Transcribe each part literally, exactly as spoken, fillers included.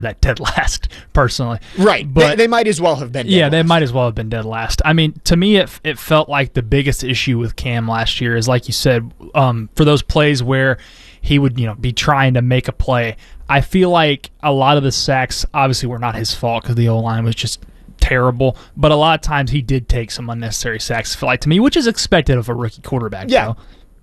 that dead last, personally. Right. But they, they might as well have been dead Yeah, last. they might as well have been dead last. I mean, to me, it it felt like the biggest issue with Cam last year is, like you said, um, for those plays where he would, you know, be trying to make a play. I feel like a lot of the sacks obviously were not his fault because the O-line was just terrible, but a lot of times he did take some unnecessary sacks, I feel like, to me, which is expected of a rookie quarterback. Yeah. Though.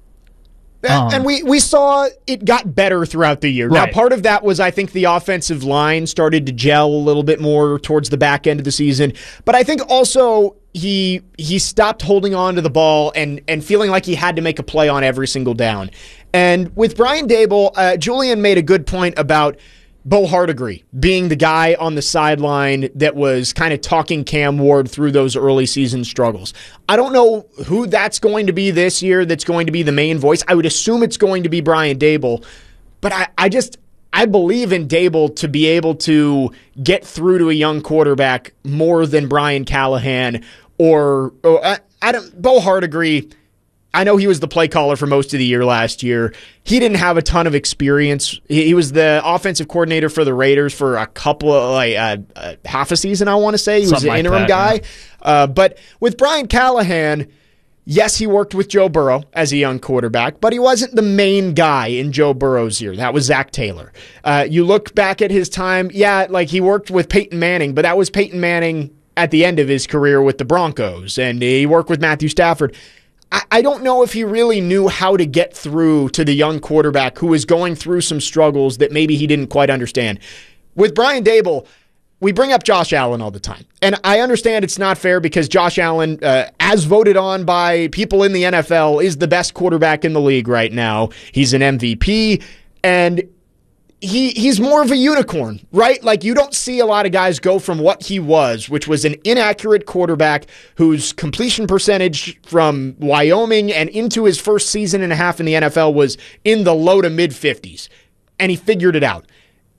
Um, and we, we saw it got better throughout the year. Right. Now, part of that was, I think, the offensive line started to gel a little bit more towards the back end of the season. But I think also he he stopped holding on to the ball and, and feeling like he had to make a play on every single down. And with Brian Daboll, uh, Julian made a good point about Bo Hardegree being the guy on the sideline that was kind of talking Cam Ward through those early season struggles. I don't know who that's going to be this year that's going to be the main voice. I would assume it's going to be Brian Daboll, but I, I just I believe in Daboll to be able to get through to a young quarterback more than Brian Callahan or, or I, I don't Bo Hardegree. I know he was the play caller for most of the year last year. He didn't have a ton of experience. He, he was the offensive coordinator for the Raiders for a couple of, like, uh, uh, half a season, I want to say. He was Something an like interim that, guy. yeah. Uh, but with Brian Callahan, yes, he worked with Joe Burrow as a young quarterback, but he wasn't the main guy in Joe Burrow's year. That was Zach Taylor. Uh, you look back at his time, yeah, like he worked with Peyton Manning, but that was Peyton Manning at the end of his career with the Broncos, and he worked with Matthew Stafford. I don't know if he really knew how to get through to the young quarterback who was going through some struggles that maybe he didn't quite understand. With Brian Daboll, we bring up Josh Allen all the time. And I understand it's not fair because Josh Allen, uh, as voted on by people in the N F L, is the best quarterback in the league right now. He's an M V P, and He he's more of a unicorn, right? Like, you don't see a lot of guys go from what he was, which was an inaccurate quarterback whose completion percentage from Wyoming and into his first season and a half in the N F L was in the low to mid fifties, and he figured it out.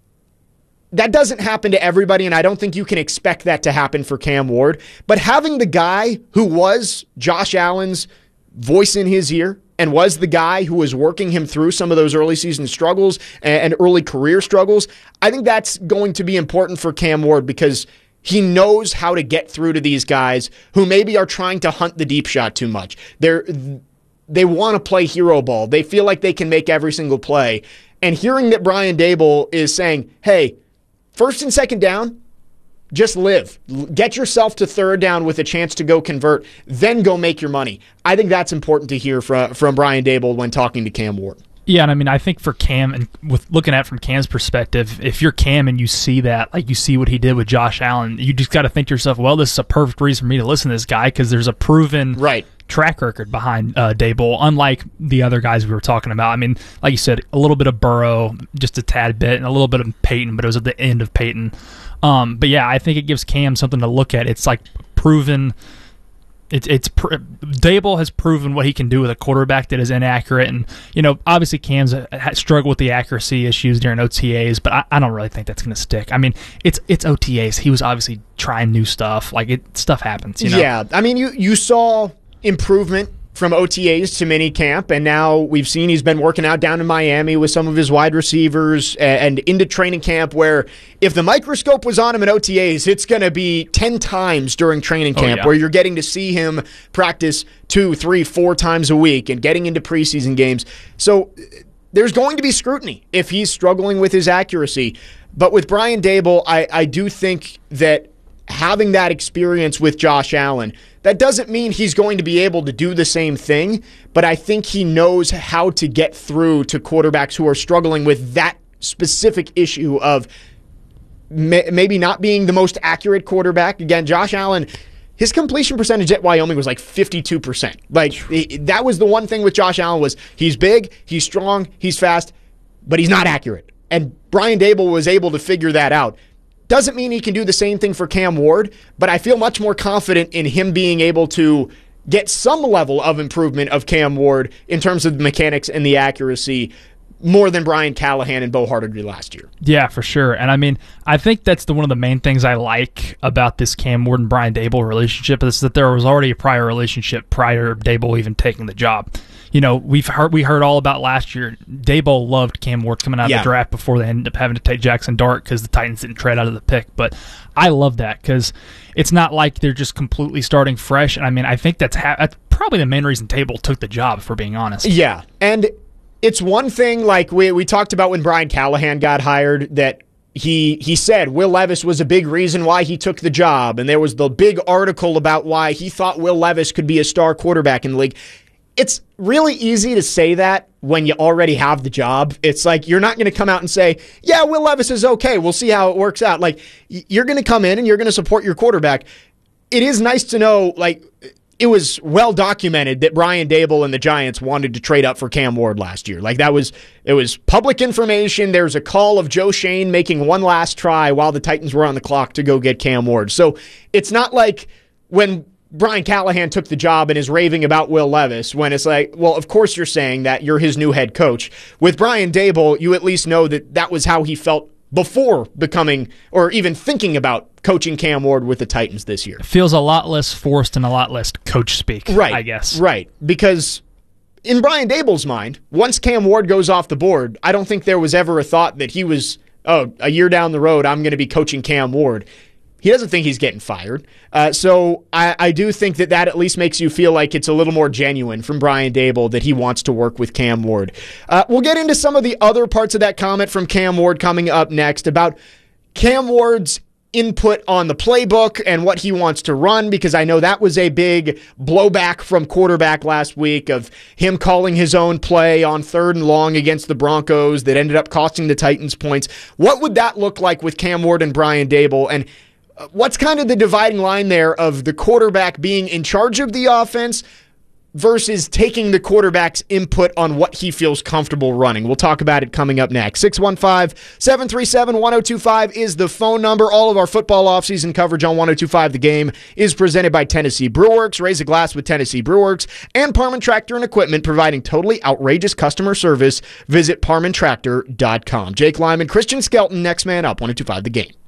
That doesn't happen to everybody, and I don't think you can expect that to happen for Cam Ward. But having the guy who was Josh Allen's voice in his ear and was the guy who was working him through some of those early season struggles and early career struggles, I think that's going to be important for Cam Ward because he knows how to get through to these guys who maybe are trying to hunt the deep shot too much. They're, they want to play hero ball. They feel like they can make every single play. And hearing that Brian Daboll is saying, hey, first and second down, just live. Get yourself to third down with a chance to go convert, then go make your money. I think that's important to hear from, from Brian Daboll when talking to Cam Ward. Yeah, and I mean, I think for Cam, and with looking at it from Cam's perspective, if you're Cam and you see that, like you see what he did with Josh Allen, you just got to think to yourself, well, this is a perfect reason for me to listen to this guy because there's a proven right. track record behind uh, Daboll, unlike the other guys we were talking about. I mean, like you said, a little bit of Burrow, just a tad bit, and a little bit of Peyton, but it was at the end of Peyton. Um, but yeah, I think it gives Cam something to look at. It's like proven. It's it's pr- Daboll has proven what he can do with a quarterback that is inaccurate, and you know, obviously Cam's a, struggled with the accuracy issues during O T As, but I, I don't really think that's going to stick. I mean, it's it's O T As. He was obviously trying new stuff. Like it, stuff happens. You know? Yeah, I mean, you you saw improvement from O T As to minicamp, and now we've seen he's been working out down in Miami with some of his wide receivers and into training camp, where if the microscope was on him in O T As, it's going to be ten times during training camp, oh, yeah. where you're getting to see him practice two, three, four times a week and getting into preseason games. So there's going to be scrutiny if he's struggling with his accuracy. But with Brian Daboll, I, I do think that having that experience with Josh Allen, that doesn't mean he's going to be able to do the same thing, but I think he knows how to get through to quarterbacks who are struggling with that specific issue of may, maybe not being the most accurate quarterback. Again, Josh Allen, his completion percentage at Wyoming was like fifty-two percent. Like, that was the one thing with Josh Allen was he's big, he's strong, he's fast, but he's not accurate. And Brian Daboll was able to figure that out. Doesn't mean he can do the same thing for Cam Ward, but I feel much more confident in him being able to get some level of improvement of Cam Ward in terms of the mechanics and the accuracy more than Brian Callahan and Bo Hardigree last year. Yeah, for sure. And I mean, I think that's the one of the main things I like about this Cam Ward and Brian Daboll relationship is that there was already a prior relationship prior to Daboll even taking the job. You know, we've heard we heard all about last year. Daboll loved Cam Ward coming out yeah. of the draft before they ended up having to take Jackson Dart because the Titans didn't trade out of the pick. But I love that because it's not like they're just completely starting fresh. And I mean, I think that's, ha- that's probably the main reason Daboll took the job, if we're being honest. Yeah, and it's one thing, like we we talked about when Brian Callahan got hired, that he he said Will Levis was a big reason why he took the job, and there was the big article about why he thought Will Levis could be a star quarterback in the league. It's really easy to say that when you already have the job. It's like you're not going to come out and say, yeah, Will Levis is okay, we'll see how it works out. Like, you're going to come in and you're going to support your quarterback. It is nice to know, like, it was well documented that Brian Daboll and the Giants wanted to trade up for Cam Ward last year. Like, that was, it was public information. There's a call of Joe Schoen making one last try while the Titans were on the clock to go get Cam Ward. So it's not like when Brian Callahan took the job and is raving about Will Levis, when it's like, well, of course you're saying that, you're his new head coach. With Brian Daboll, you at least know that that was how he felt before becoming or even thinking about coaching Cam Ward with the Titans this year. It feels a lot less forced and a lot less coach speak, right, I guess. Right, because in Brian Daboll's mind, once Cam Ward goes off the board, I don't think there was ever a thought that he was, oh, a year down the road, I'm going to be coaching Cam Ward. He doesn't think he's getting fired. Uh, so I, I do think that that at least makes you feel like it's a little more genuine from Brian Daboll that he wants to work with Cam Ward. Uh, we'll get into some of the other parts of that comment from Cam Ward coming up next about Cam Ward's input on the playbook and what he wants to run, because I know that was a big blowback from quarterback last week of him calling his own play on third and long against the Broncos that ended up costing the Titans points. What would that look like with Cam Ward and Brian Daboll? And what's kind of the dividing line there of the quarterback being in charge of the offense versus taking the quarterback's input on what he feels comfortable running? We'll talk about it coming up next. six one five, seven three seven, one oh two five is the phone number. All of our football offseason coverage on one oh two five The Game is presented by Tennessee Brewworks. Raise a glass with Tennessee Brewworks and Parman Tractor and Equipment, providing totally outrageous customer service. Visit parman tractor dot com. Jake Lyman, Christian Skelton, next man up, one oh two five The Game.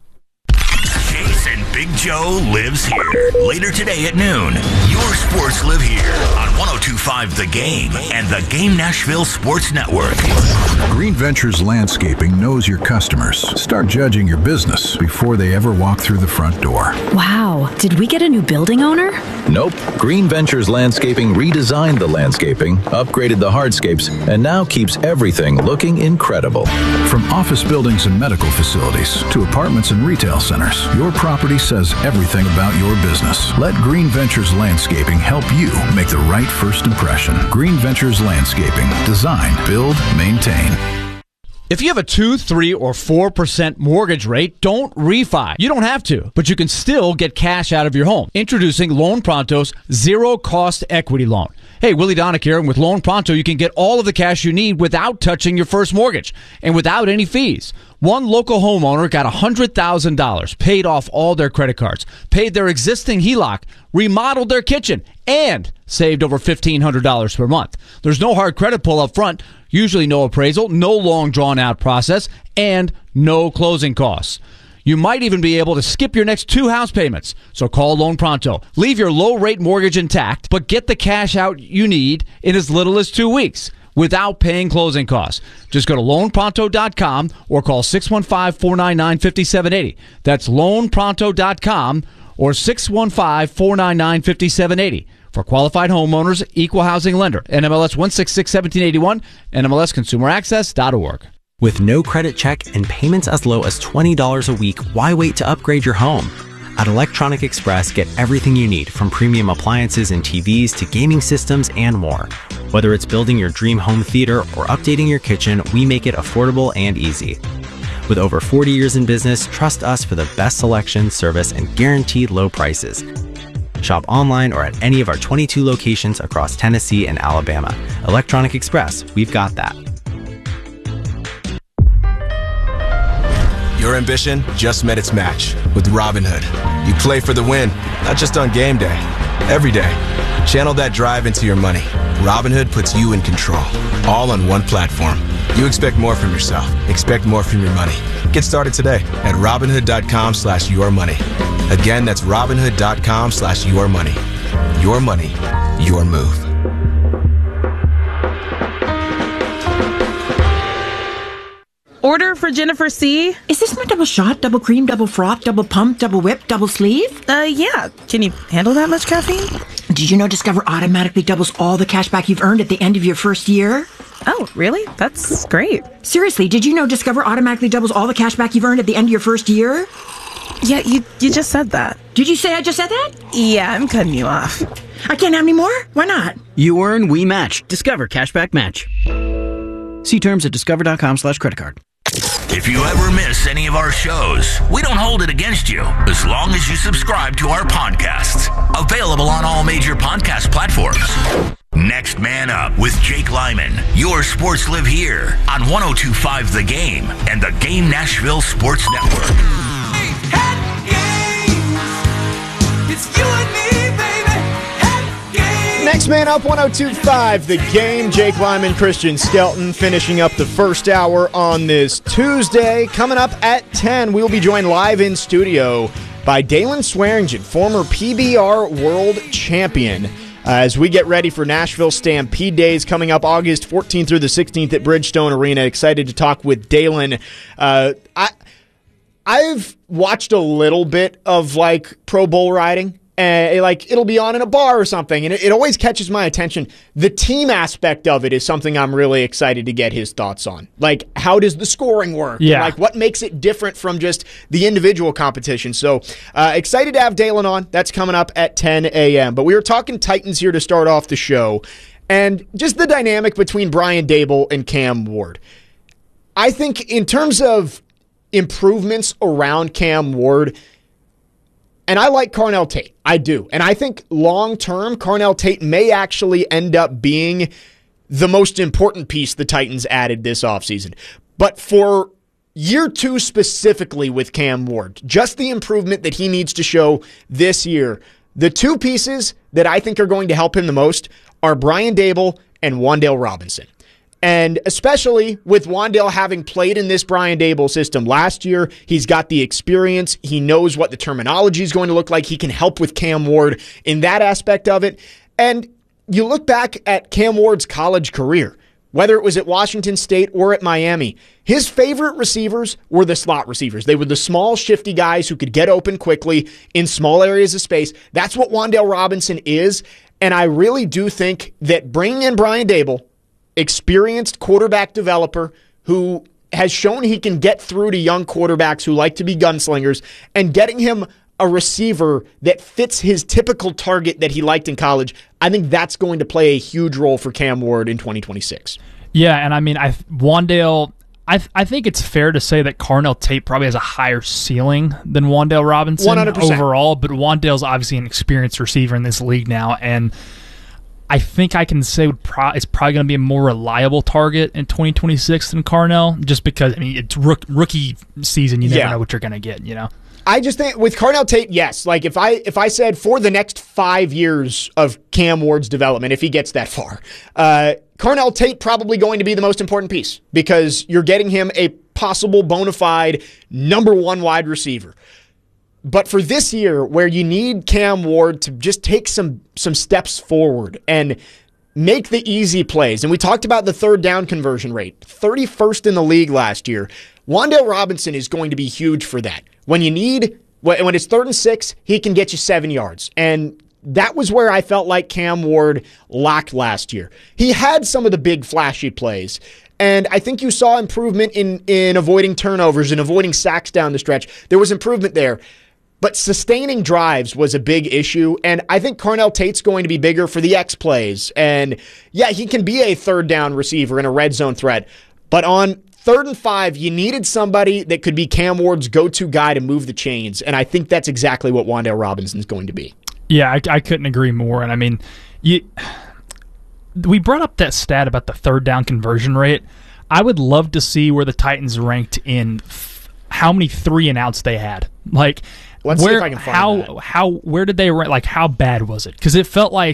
Chase and Big Joe lives here. Later today at noon, your sports live here on one oh two five The Game and the Game Nashville Sports Network. Green Ventures Landscaping knows your customers. Start judging your business before they ever walk through the front door. Wow, did we get a new building owner? Nope. Green Ventures Landscaping redesigned the landscaping, upgraded the hardscapes, and now keeps everything looking incredible. From office buildings and medical facilities to apartments and retail centers, your property says everything about your business. Let Green Ventures Landscaping help you make the right first impression. Green Ventures Landscaping. Design, build, maintain. If you have a two, three, or four percent mortgage rate, don't refi. You don't have to, but you can still get cash out of your home. Introducing Loan Pronto's zero-cost equity loan. Hey, Willie Donick here, and with Loan Pronto, you can get all of the cash you need without touching your first mortgage and without any fees. One local homeowner got one hundred thousand dollars, paid off all their credit cards, paid their existing H E L O C, remodeled their kitchen, and saved over fifteen hundred dollars per month. There's no hard credit pull up front, usually no appraisal, no long drawn-out process, and no closing costs. You might even be able to skip your next two house payments. So call Loan Pronto. Leave your low-rate mortgage intact, but get the cash out you need in as little as two weeks without paying closing costs. Just go to loan pronto dot com or call six one five, four nine nine, five seven eight zero. That's loan pronto dot com or six one five, four nine nine, five seven eight zero. For qualified homeowners, equal housing lender. N M L S one six six, one seven eight one, N M L S consumer access dot org. With no credit check and payments as low as twenty dollars a week, why wait to upgrade your home? At Electronic Express, get everything you need, from premium appliances and T Vs to gaming systems and more. Whether it's building your dream home theater or updating your kitchen, we make it affordable and easy. With over forty years in business, trust us for the best selection, service, and guaranteed low prices. Shop online or at any of our twenty-two locations across Tennessee and Alabama. Electronic Express, we've got that. Your ambition just met its match with Robinhood. You play for the win, not just on game day, every day. Channel that drive into your money. Robinhood puts you in control, all on one platform. You expect more from yourself. Expect more from your money. Get started today at Robinhood.com slash your money. Again, that's Robinhood.com slash your money. Your money, your move. Order for Jennifer C. Is this my double shot, double cream, double froth, double pump, double whip, double sleeve? Uh, yeah. Can you handle that much caffeine? Did you know Discover automatically doubles all the cash back you've earned at the end of your first year? Oh, really? That's great. Seriously, did you know Discover automatically doubles all the cash back you've earned at the end of your first year? Yeah, you you just said that. Did you say I just said that? Yeah, I'm cutting you off. I can't have any more? Why not? You earn, we match. Discover Cashback Match. See terms at discover.com slash credit card. If you ever miss any of our shows, we don't hold it against you as long as you subscribe to our podcasts. Available on all major podcast platforms. Next Man Up with Jake Lyman. Your sports live here on one oh two point five The Game and the Game Nashville Sports Network. It's you and me, baby. Next Man Up, one oh two point five The Game. Jake Lyman, Christian Skelton finishing up the first hour on this Tuesday. Coming up at ten, we will be joined live in studio by Dalen Swearingen, former P B R world champion, uh, as we get ready for Nashville Stampede Days coming up August fourteenth through the sixteenth at Bridgestone Arena. Excited to talk with Dalen. Uh, I, I've watched a little bit of like pro bull riding. Uh, like it'll be on in a bar or something, and it, it always catches my attention. The team aspect of it is something I'm really excited to get his thoughts on. Like, how does the scoring work? Yeah. And, like, what makes it different from just the individual competition? So, uh, excited to have Dalen on. That's coming up at ten a.m. But we were talking Titans here to start off the show, and just the dynamic between Brian Daboll and Cam Ward. I think in terms of improvements around Cam Ward, and I like Carnell Tate. I do. And I think long-term, Carnell Tate may actually end up being the most important piece the Titans added this offseason. But for year two specifically with Cam Ward, just the improvement that he needs to show this year, the two pieces that I think are going to help him the most are Brian Daboll and Wan'Dale Robinson. And especially with Wan'Dale having played in this Brian Daboll system last year, he's got the experience. He knows what the terminology is going to look like. He can help with Cam Ward in that aspect of it. And you look back at Cam Ward's college career, whether it was at Washington State or at Miami, his favorite receivers were the slot receivers. They were the small, shifty guys who could get open quickly in small areas of space. That's what Wan'Dale Robinson is. And I really do think that bringing in Brian Daboll, experienced quarterback developer who has shown he can get through to young quarterbacks who like to be gunslingers, and getting him a receiver that fits his typical target that he liked in college, I think that's going to play a huge role for Cam Ward in twenty twenty-six. Yeah, and I mean, I Wan'Dale, I th- I think it's fair to say that Carnell Tate probably has a higher ceiling than Wan'Dale Robinson one hundred percent overall, but Wan'Dale's obviously an experienced receiver in this league now, and I think I can say it's probably going to be a more reliable target in twenty twenty-six than Carnell, just because, I mean, it's rook, rookie season. You never Yeah. know what you're going to get, you know? I just think with Carnell Tate, yes. Like if I if I said for the next five years of Cam Ward's development, if he gets that far, uh, Carnell Tate probably going to be the most important piece because you're getting him a possible bona fide number one wide receiver. But for this year, where you need Cam Ward to just take some some steps forward and make the easy plays, and we talked about the third down conversion rate, thirty-first in the league last year. Wan'Dale Robinson is going to be huge for that. When you need, when it's third and six, he can get you seven yards. And that was where I felt like Cam Ward lacked last year. He had some of the big flashy plays, and I think you saw improvement in, in avoiding turnovers and avoiding sacks down the stretch. There was improvement there. But sustaining drives was a big issue, and I think Carnell Tate's going to be bigger for the X plays. And yeah, he can be a third down receiver and a red zone threat. But on third and five, you needed somebody that could be Cam Ward's go-to guy to move the chains, and I think that's exactly what Wan'Dale Robinson is going to be. Yeah, I, I couldn't agree more. And I mean, you, we brought up that stat about the third down conversion rate. I would love to see where the Titans ranked in f- how many three and outs they had. Like, Let's where, see if I can find how, that. How, where did they rank? Like, how bad was it? Because it felt like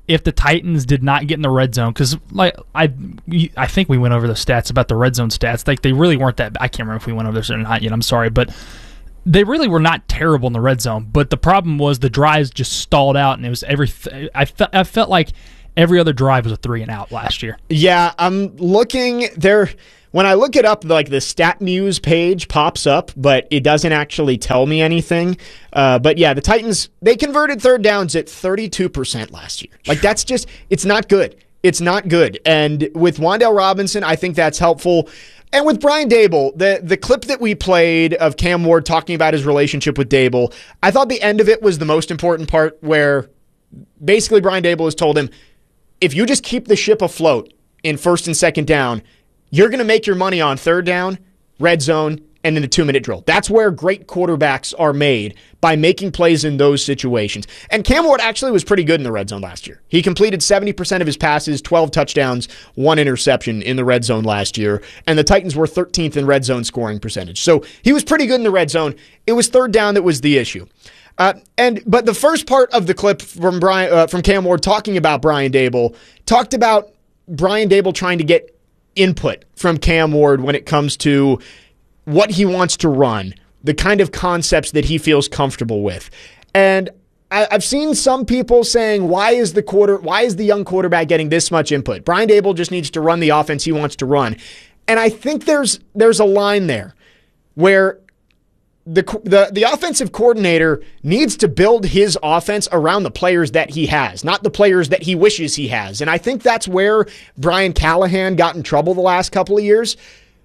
if the Titans did not get in the red zone, because like I, I think we went over the stats about the red zone stats. Like they really weren't that. I can't remember if we went over this or not yet. I'm sorry, but they really were not terrible in the red zone. But the problem was the drives just stalled out, and it was every. I felt I felt like every other drive was a three and out last year. Yeah, I'm looking there. When I look it up, like the Stat Muse page pops up, but it doesn't actually tell me anything. Uh, but yeah, the Titans, they converted third downs at thirty-two percent last year. Like that's just, it's not good. It's not good. And with Wan'Dale Robinson, I think that's helpful. And with Brian Daboll, the, the clip that we played of Cam Ward talking about his relationship with Daboll, I thought the end of it was the most important part, where basically Brian Daboll has told him, if you just keep the ship afloat in first and second down, you're going to make your money on third down, red zone, and in the two-minute drill. That's where great quarterbacks are made, by making plays in those situations. And Cam Ward actually was pretty good in the red zone last year. He completed seventy percent of his passes, twelve touchdowns, one interception in the red zone last year. And the Titans were thirteenth in red zone scoring percentage. So he was pretty good in the red zone. It was third down that was the issue. Uh, and but the first part of the clip from Brian uh, from Cam Ward talking about Brian Daboll talked about Brian Daboll trying to get input from Cam Ward when it comes to what he wants to run, the kind of concepts that he feels comfortable with. And I, I've seen some people saying, why is the quarter, why is the young quarterback getting this much input? Brian Daboll just needs to run the offense he wants to run. And I think there's there's a line there where the the the offensive coordinator needs to build his offense around the players that he has, not the players that he wishes he has. And I think that's where Brian Callahan got in trouble the last couple of years,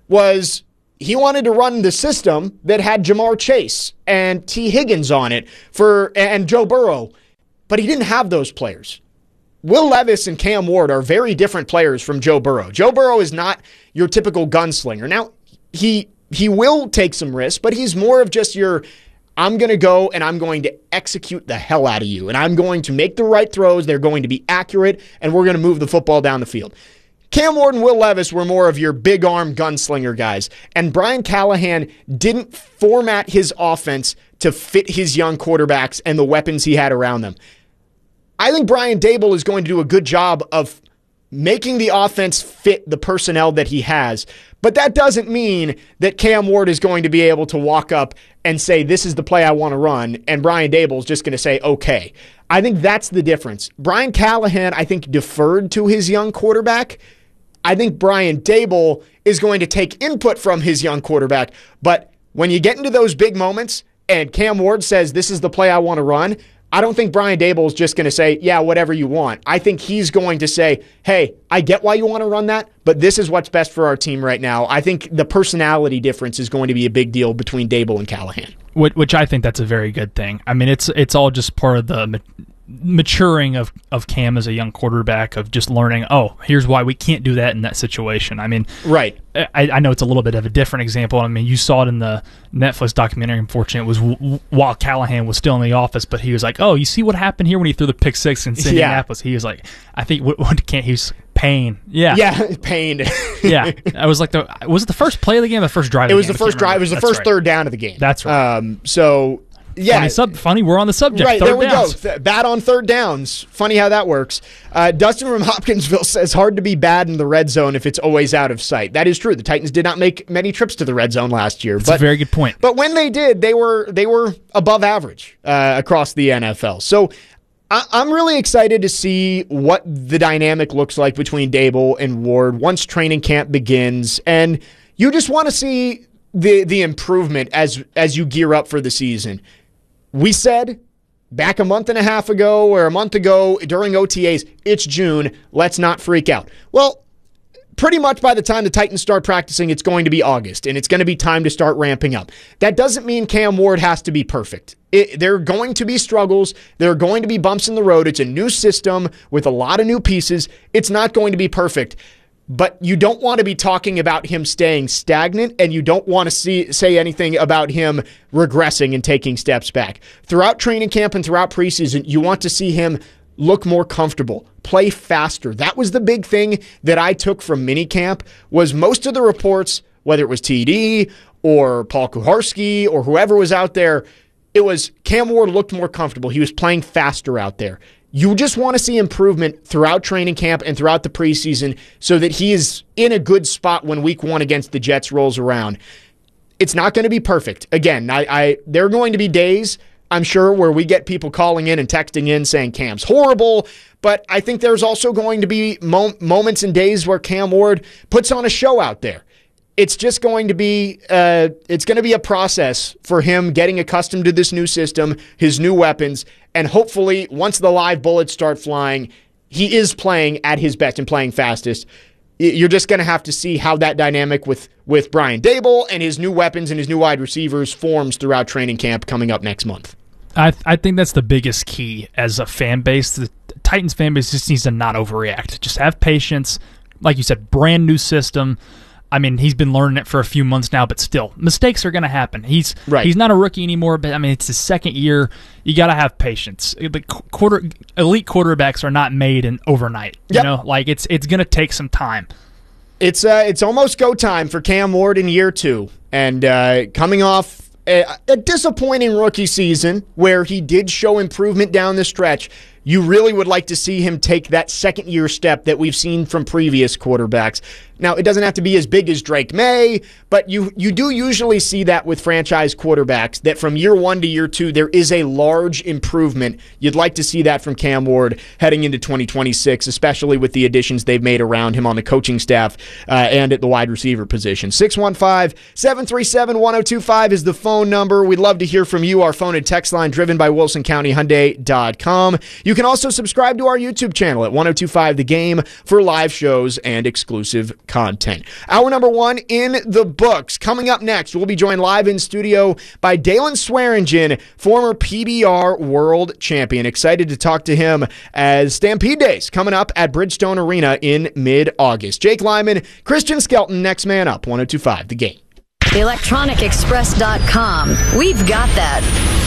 was he wanted to run the system that had Jamar Chase and T. Higgins on it for and Joe Burrow, but he didn't have those players. Will Levis and Cam Ward are very different players from Joe Burrow. Joe Burrow is not your typical gunslinger. Now, he he will take some risks, but he's more of just your, I'm going to go and I'm going to execute the hell out of you, and I'm going to make the right throws. They're going to be accurate, and we're going to move the football down the field. Cam Ward and Will Levis were more of your big arm gunslinger guys, and Brian Callahan didn't format his offense to fit his young quarterbacks and the weapons he had around them. I think Brian Daboll is going to do a good job of making the offense fit the personnel that he has, but that doesn't mean that Cam Ward is going to be able to walk up and say, this is the play I want to run, and Brian Daboll is just going to say, okay. I think that's the difference. Brian Callahan, I think, deferred to his young quarterback. I think Brian Daboll is going to take input from his young quarterback, but when you get into those big moments and Cam Ward says, this is the play I want to run, I don't think Brian Daboll is just going to say, yeah, whatever you want. I think he's going to say, hey, I get why you want to run that, but this is what's best for our team right now. I think the personality difference is going to be a big deal between Daboll and Callahan. Which, which I think that's a very good thing. I mean, it's it's all just part of the maturing of, of Cam as a young quarterback, of just learning, oh, here's why we can't do that in that situation. I mean, right. I, I know it's a little bit of a different example. I mean, you saw it in the Netflix documentary. Unfortunately, it was w- while Callahan was still in the office, but he was like, oh, you see what happened here when he threw the pick six in Indianapolis? Yeah. He was like, I think, what, what can't he was pain. Yeah. Yeah, pain. Yeah. I was like, the was it the first play of the game or the first drive of the game? It was the first drive. It was the That's first right. third down of the game. That's right. Um, so... Yeah, funny, sub, funny. We're on the subject. Right, third there we downs. go. Th- bad on third downs. Funny how that works. Uh, Dustin from Hopkinsville says, hard to be bad in the red zone if it's always out of sight. That is true. The Titans did not make many trips to the red zone last year. That's but, a very good point. But when they did, they were they were above average uh, across the N F L. So I- I'm really excited to see what the dynamic looks like between Daboll and Ward once training camp begins. And you just want to see the the improvement as as you gear up for the season. We said back a month and a half ago or a month ago during O T As, it's June, let's not freak out. Well, pretty much by the time the Titans start practicing, it's going to be August, and it's going to be time to start ramping up. That doesn't mean Cam Ward has to be perfect. It, there are going to be struggles. There are going to be bumps in the road. It's a new system with a lot of new pieces. It's not going to be perfect. But you don't want to be talking about him staying stagnant, and you don't want to see, say anything about him regressing and taking steps back. Throughout training camp and throughout preseason, you want to see him look more comfortable, play faster. That was the big thing that I took from minicamp, was most of the reports, whether it was T D or Paul Kuharsky or whoever was out there, It was Cam Ward looked more comfortable. He was playing faster out there. You just want to see improvement throughout training camp and throughout the preseason so that he is in a good spot when week one against the Jets rolls around. It's not going to be perfect. Again, I, I there are going to be days, I'm sure, where we get people calling in and texting in saying Cam's horrible, but I think there's also going to be mo- moments and days where Cam Ward puts on a show out there. It's just going to be uh, it's going to be a process for him getting accustomed to this new system, his new weapons, and hopefully once the live bullets start flying, he is playing at his best and playing fastest. You're just going to have to see how that dynamic with, with Brian Daboll and his new weapons and his new wide receivers forms throughout training camp coming up next month. I I think that's the biggest key as a fan base. The Titans fan base just needs to not overreact. Just have patience. Like you said, brand new system. I mean, he's been learning it for a few months now, but still, mistakes are going to happen. He's right. He's not a rookie anymore, but I mean, it's his second year. You got to have patience. The quarter elite quarterbacks are not made in overnight. You yep. know, like it's it's going to take some time. It's uh, it's almost go time for Cam Ward in year two, and uh, coming off a, a disappointing rookie season where he did show improvement down the stretch. You really would like to see him take that second year step that we've seen from previous quarterbacks. Now, it doesn't have to be as big as Drake May, but you you do usually see that with franchise quarterbacks, that from year one to year two, there is a large improvement. You'd like to see that from Cam Ward heading into twenty twenty-six, especially with the additions they've made around him on the coaching staff uh, and at the wide receiver position. six one five, seven three seven, one oh two five is the phone number. We'd love to hear from you. Our phone and text line driven by Wilson County Hyundai dot com. You can also subscribe to our YouTube channel at one oh two five The Game for live shows and exclusive content. Hour number one in the books. Coming up next, we'll be joined live in studio by Dalen Swearingen, former P B R world champion. Excited to talk to him as Stampede Days coming up at Bridgestone Arena in mid-August. Jake Lyman, Christian Skelton, next man up. one oh two five The Game. electronic express dot com. We've got that.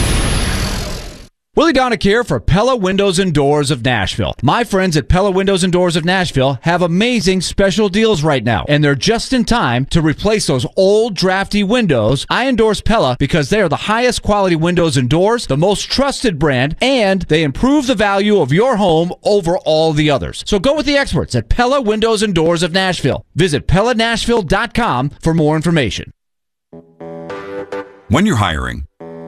Willie Donick here for Pella Windows and Doors of Nashville. My friends at Pella Windows and Doors of Nashville have amazing special deals right now, and they're just in time to replace those old drafty windows. I endorse Pella because they are the highest quality windows and doors, the most trusted brand, and they improve the value of your home over all the others. So go with the experts at Pella Windows and Doors of Nashville. Visit Pella Nashville dot com for more information. When you're hiring,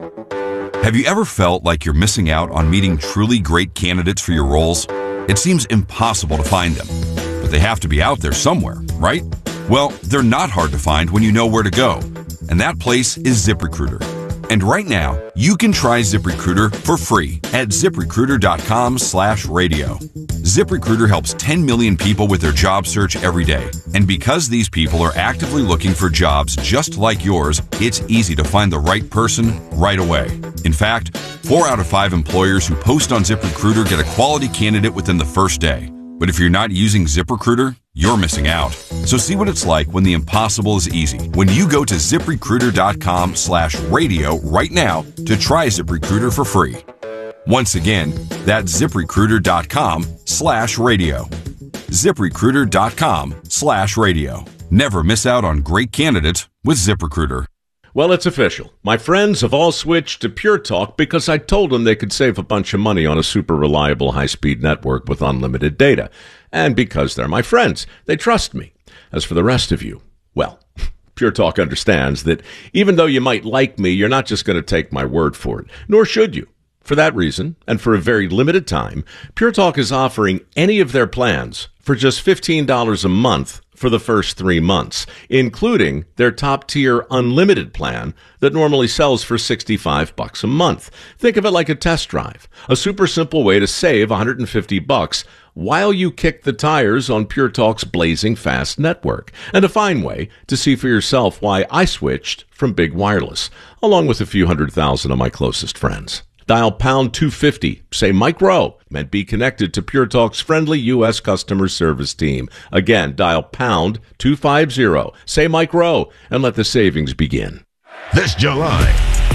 have you ever felt like you're missing out on meeting truly great candidates for your roles? It seems impossible to find them, but they have to be out there somewhere, right? Well, they're not hard to find when you know where to go, and that place is ZipRecruiter. And right now, you can try ZipRecruiter for free at ZipRecruiter dot com slash radio. ZipRecruiter helps ten million people with their job search every day. And because these people are actively looking for jobs just like yours, it's easy to find the right person right away. In fact, four out of five employers who post on ZipRecruiter get a quality candidate within the first day. But if you're not using ZipRecruiter, you're missing out. So see what it's like when the impossible is easy. When you go to ZipRecruiter dot com slash radio right now to try ZipRecruiter for free. Once again, that's ZipRecruiter dot com slash radio. ZipRecruiter dot com slash radio. Never miss out on great candidates with ZipRecruiter. Well, it's official. My friends have all switched to Pure Talk because I told them they could save a bunch of money on a super reliable high-speed network with unlimited data. And because they're my friends, they trust me. As for the rest of you, well, Pure Talk understands that even though you might like me, you're not just going to take my word for it, nor should you. For that reason, and for a very limited time, Pure Talk is offering any of their plans for just fifteen dollars a month for the first three months, including their top-tier unlimited plan that normally sells for sixty-five bucks a month. Think of it like a test drive, a super simple way to save one hundred fifty bucks while you kick the tires on Pure Talk's blazing fast network, and a fine way to see for yourself why I switched from big wireless, along with a few hundred thousand of my closest friends. Dial pound two fifty, say Mike Rowe, and be connected to Pure Talk's friendly U S customer service team. Again, dial pound two fifty, say Mike Rowe, and let the savings begin. This July, the world's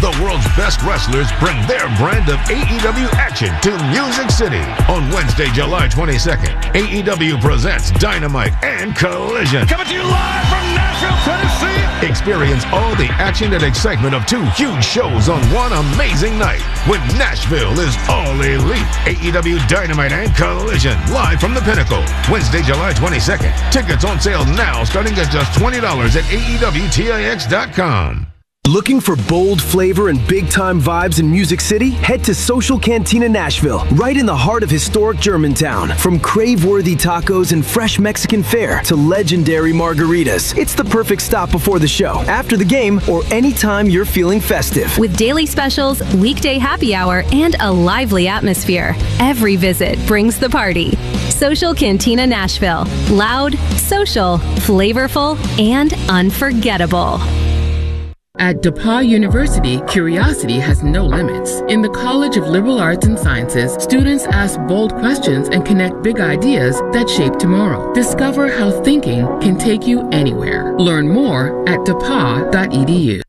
best wrestlers bring their brand of A E W action to Music City. On Wednesday, July twenty-second, A E W presents Dynamite and Collision. Coming to you live from Nashville, Tennessee. Experience all the action and excitement of two huge shows on one amazing night when Nashville is all elite. A E W Dynamite and Collision, live from the Pinnacle. Wednesday, July twenty-second. Tickets on sale now, starting at just twenty dollars at A E W T I X dot com. Looking for bold flavor and big-time vibes in Music City? Head to Social Cantina Nashville, right in the heart of historic Germantown. From crave-worthy tacos and fresh Mexican fare to legendary margaritas, it's the perfect stop before the show, after the game, or anytime you're feeling festive. With daily specials, weekday happy hour, and a lively atmosphere, every visit brings the party. Social Cantina Nashville. Loud, social, flavorful, and unforgettable. At DePauw University, curiosity has no limits. In the College of Liberal Arts and Sciences, students ask bold questions and connect big ideas that shape tomorrow. Discover how thinking can take you anywhere. Learn more at D E P A U dot E D U.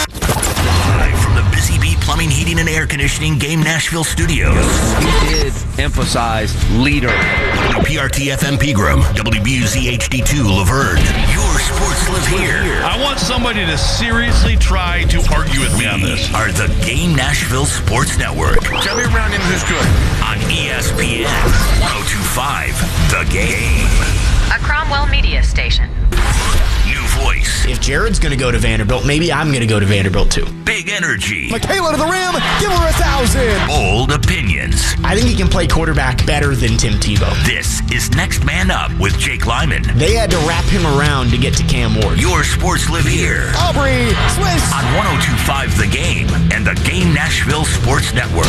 Live from the Busy Bee Plumbing, Heating, and Air Conditioning Game Nashville studios. He did emphasize leader. W P R T F M Pegram, W B U Z H D two Laverne. Your sports live here. I want somebody to seriously try to argue with me on this. Are the Game Nashville Sports Network. Tell me around him who's good. On E S P N one oh two point five, The Game. A Cromwell media station. New voice. If Jared's going to go to Vanderbilt, maybe I'm going to go to Vanderbilt too. Big energy. Michaela to the rim. Give her a thousand. Bold opinions. I think he can play quarterback better than Tim Tebow. This is Next Man Up with Jake Lyman. They had to wrap him around to get to Cam Ward. Your sports live here. Aubrey, Swiss. On one oh two point five The Game and the Game Nashville Sports Network.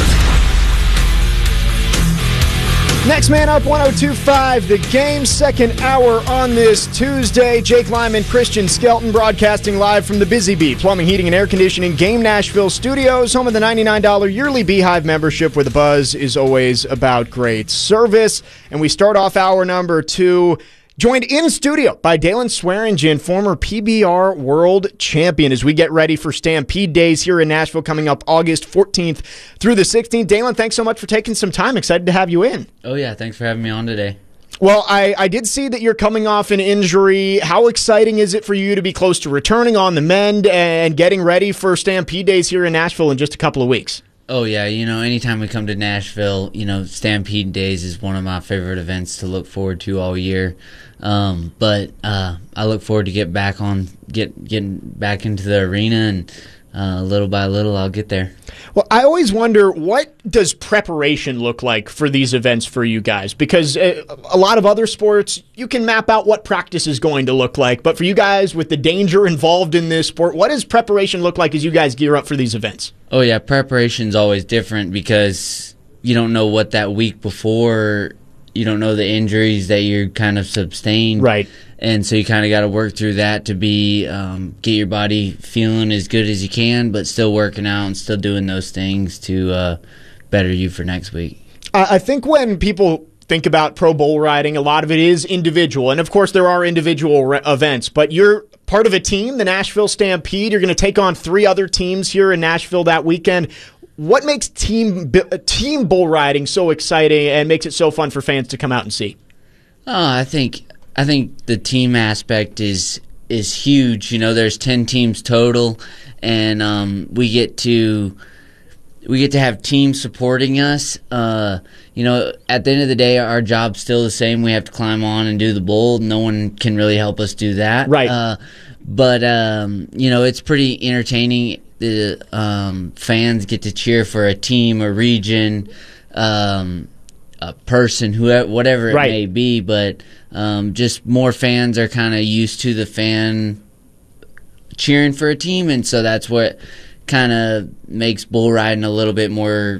Next Man Up, one oh two point five, The Game, second hour on this Tuesday. Jake Lyman, Christian Skelton, broadcasting live from the Busy Bee Plumbing, Heating, and Air Conditioning Game Nashville studios, home of the ninety-nine dollars yearly Beehive membership, where the buzz is always about great service. And we start off hour number two, joined in studio by Dalen Swearingen, former P B R world champion, as we get ready for Stampede Days here in Nashville coming up August fourteenth through the sixteenth. Dalen, thanks so much for taking some time. Excited to have you in. Oh, yeah. Thanks for having me on today. Well, I, I did see that you're coming off an injury. How exciting is it for you to be close to returning on the mend and getting ready for Stampede Days here in Nashville in just a couple of weeks? Oh, yeah. You know, anytime we come to Nashville, you know, Stampede Days is one of my favorite events to look forward to all year. Um, but uh, I look forward to get back on, get getting back into the arena, and uh, little by little, I'll get there. Well, I always wonder, what does preparation look like for these events for you guys? Because uh, a lot of other sports, you can map out what practice is going to look like. But for you guys, with the danger involved in this sport, what does preparation look like as you guys gear up for these events? Oh, yeah, preparation's always different because you don't know what that week before, you don't know the injuries that you're kind of sustained. Right. And so you kind of got to work through that to be, um, get your body feeling as good as you can, but still working out and still doing those things to uh, better you for next week. I think when people think about pro bull riding, a lot of it is individual. And of course, there are individual re- events, but you're part of a team, the Nashville Stampede. You're going to take on three other teams here in Nashville that weekend. What makes team team bull riding so exciting and makes it so fun for fans to come out and see? Oh, I think I think the team aspect is is huge. You know, there's ten teams total, and um, we get to we get to have teams supporting us. Uh, you know, at the end of the day, our job's still the same. We have to climb on and do the bull. No one can really help us do that. Right. Uh, but um, you know, it's pretty entertaining. The um, fans get to cheer for a team, a region, um, a person, whoever, whatever it right. may be. But um, just more fans are kind of used to the fan cheering for a team, and so that's what kind of makes bull riding a little bit more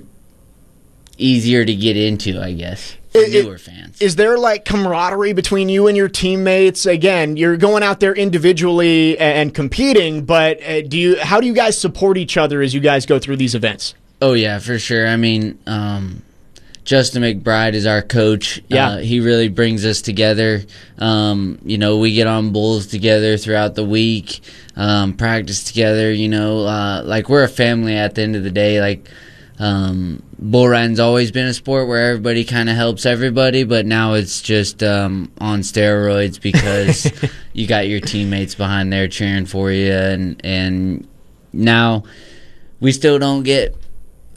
easier to get into, I guess. It, newer it, fans. Is there like camaraderie between you and your teammates? Again, you're going out there individually and, and competing, but uh, do you? How do you guys support each other as you guys go through these events? Oh yeah, for sure. I mean, um, Justin McBride is our coach. Yeah. Uh, he really brings us together. Um, you know, we get on bulls together throughout the week, um, practice together, you know. Uh, like, we're a family at the end of the day. Like, um, bull riding's always been a sport where everybody kind of helps everybody, but now it's just um, on steroids because you got your teammates behind there cheering for you. And, and now we still don't get –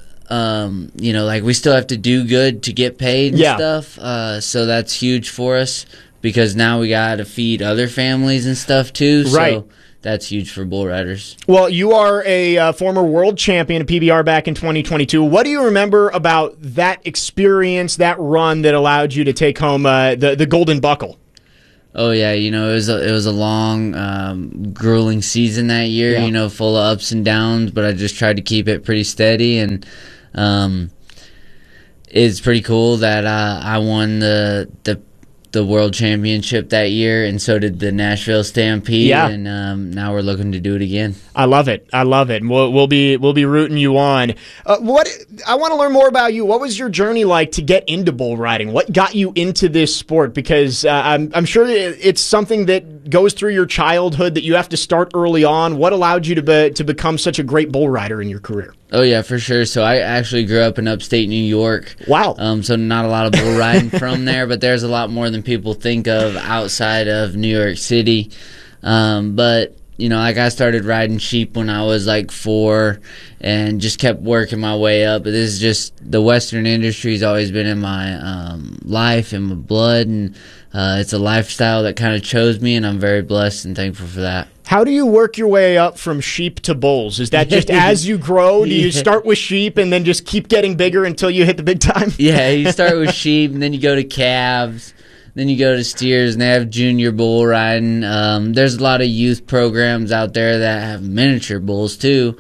Um, you know, like we still have to do good to get paid and Yeah. stuff. Uh, so that's huge for us because now we got to feed other families and stuff too. Right. So that's huge for bull riders. Well, you are a uh, former world champion of P B R back in twenty twenty-two. What do you remember about that experience, that run that allowed you to take home uh, the the golden buckle? Oh yeah, you know it was a, it was a long, um, grueling season that year. Yeah. You know, full of ups and downs, but I just tried to keep it pretty steady and. Um, it's pretty cool that uh, I won the the the world championship that year, and so did the Nashville Stampede. Yeah. And um, now we're looking to do it again. I love it. I love it. We'll, we'll be we'll be rooting you on. Uh, what I want to learn more about you. What was your journey like to get into bull riding? What got you into this sport? Because uh, I'm I'm sure it's something that goes through your childhood that you have to start early on. What allowed you to be, to become such a great bull rider in your career? Oh yeah, for sure. So I actually grew up in upstate New York. Wow. Um, so not a lot of bull riding from there, but there's a lot more than people think of outside of New York City. Um, but you know, like I started riding sheep when I was like four, and just kept working my way up. But this is just the Western industry's always been in my um, life and my blood, and uh, it's a lifestyle that kind of chose me, and I'm very blessed and thankful for that. How do you work your way up from sheep to bulls? Is that just as you grow? Do you Yeah. start with sheep and then just keep getting bigger until you hit the big time? Yeah, you start with sheep, and then you go to calves, then you go to steers, and they have junior bull riding. Um, there's a lot of youth programs out there that have miniature bulls too.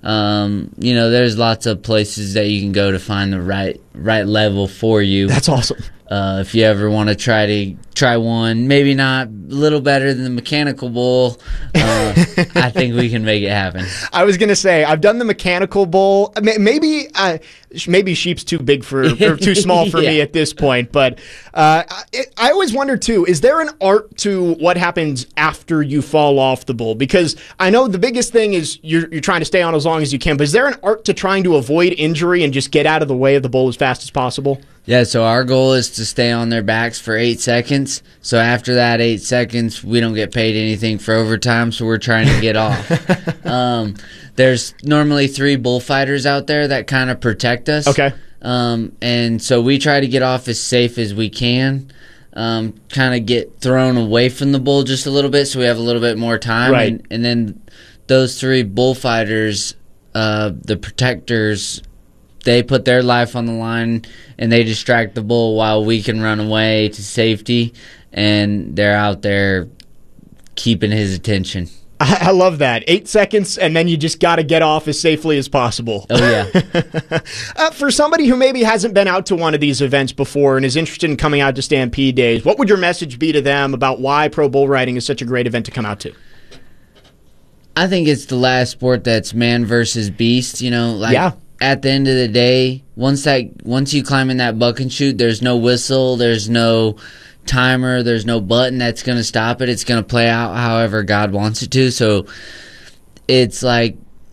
Um, you know, there's lots of places that you can go to find the right right level for you. That's awesome. Uh, if you ever want to try to try one, maybe not a little better than the mechanical bull, uh, I think we can make it happen. I was gonna say I've done the mechanical bull. May- Maybe uh, sh- maybe sheep's too big for or too small for me Yeah. at this point. But uh, it, I always wonder too: is there an art to what happens after you fall off the bull? Because I know the biggest thing is you're you're trying to stay on as long as you can. But is there an art to trying to avoid injury and just get out of the way of the bull as fast as possible? Yeah, so our goal is to stay on their backs for eight seconds. So after that eight seconds, we don't get paid anything for overtime, so we're trying to get off. Um, there's normally three bullfighters out there that kind of protect us. Okay. Um, and so we try to get off as safe as we can, um, kind of get thrown away from the bull just a little bit so we have a little bit more time. Right. And, and then those three bullfighters, uh, the protectors, they put their life on the line and they distract the bull while we can run away to safety, and they're out there keeping his attention. I, I love that. Eight seconds, and then you just got to get off as safely as possible. Oh, yeah. uh, for somebody who maybe hasn't been out to one of these events before and is interested in coming out to Stampede Days, what would your message be to them about why pro bull riding is such a great event to come out to? I think it's the last sport that's man versus beast, you know, like Yeah. at the end of the day, once that once you climb in that buck and shoot, there's no whistle, there's no timer, there's no button that's going to stop it. It's going to play out however God wants it to. So it's like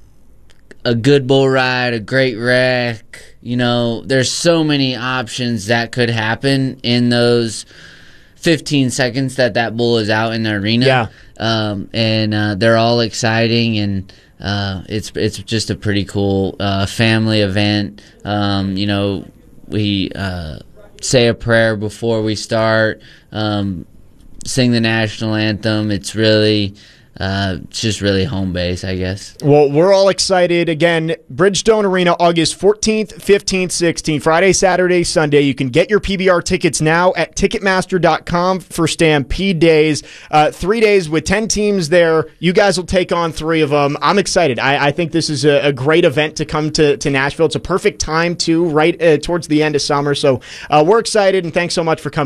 a good bull ride, a great wreck, you know, there's so many options that could happen in those fifteen seconds that that bull is out in the arena. Yeah. Um, and uh, they're all exciting, and uh, it's it's just a pretty cool uh, family event. Um, you know, we uh, say a prayer before we start, um, sing the national anthem. It's really, uh, it's just really home base, I guess. Well, we're all excited. Again, Bridgestone Arena, August fourteenth, fifteenth, sixteenth, Friday, Saturday, Sunday. You can get your P B R tickets now at Ticketmaster dot com for Stampede Days. Uh, three days with ten teams there. You guys will take on three of them. I'm excited. I, I think this is a, a great event to come to, to Nashville. It's a perfect time, too, right uh, towards the end of summer. So uh, we're excited, and thanks so much for coming in.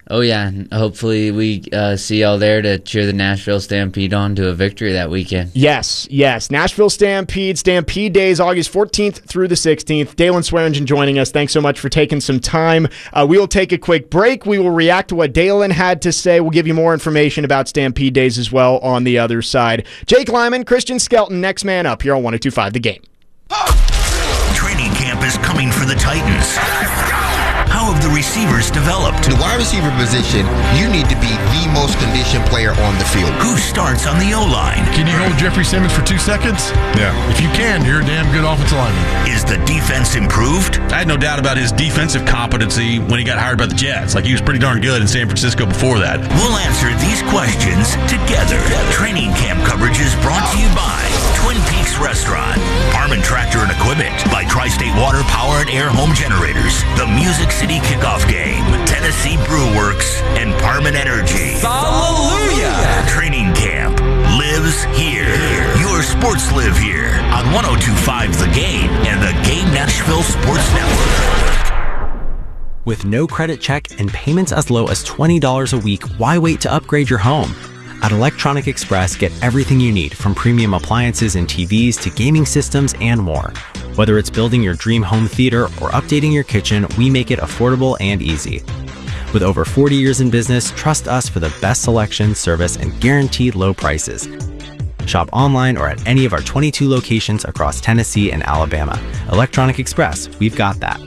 Oh, yeah. Hopefully we uh, see y'all there to cheer the Nashville Stampede on to a victory that weekend. Yes, yes. Nashville Stampede, Stampede Days, August fourteenth through the sixteenth. Dalen Swearingen joining us. Thanks so much for taking some time. Uh, we will take a quick break. We will react to what Dalen had to say. We'll give you more information about Stampede Days as well on the other side. Jake Lyman, Christian Skelton, next man up here on one oh two point five The Game. Training camp is coming for the Titans. How have the receivers developed? The wide receiver position, you need to be the most conditioned player on the field. Who starts on the O-line? Can you hold Jeffrey Simmons for two seconds? Yeah. If you can, you're a damn good offensive lineman. Is the defense improved? I had no doubt about his defensive competency when he got hired by the Jets. Like, he was pretty darn good in San Francisco before that. We'll answer these questions together. Training camp coverage is brought to you by Twin Peaks Restaurant, Harmon Tractor and Equipment, by Tri-State Water Power and Air Home Generators, the Music City Kickoff Game, Tennessee Brew Works, and Parman Energy. Hallelujah! Training camp lives here. Your sports live here on one oh two point five The Game and the Game Nashville Sports Network. With no credit check and payments as low as twenty dollars a week, why wait to upgrade your home? At Electronic Express, get everything you need from premium appliances and T Vs to gaming systems and more. Whether it's building your dream home theater or updating your kitchen, we make it affordable and easy. With over forty years in business, trust us for the best selection, service, and guaranteed low prices. Shop online or at any of our twenty-two locations across Tennessee and Alabama. Electronic Express, we've got that.